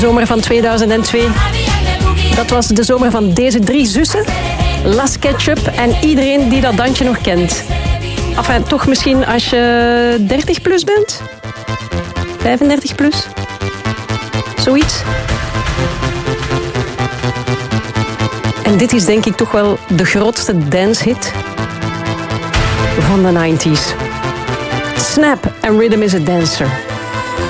Zomer van 2002. Dat was de zomer van deze 3 zussen. Las Ketchup en iedereen die dat dansje nog kent. Enfin, toch misschien als je 30 plus bent? 35 plus? Zoiets. En dit is denk ik toch wel de grootste dancehit van de 90s. Snap and Rhythm is a Dancer.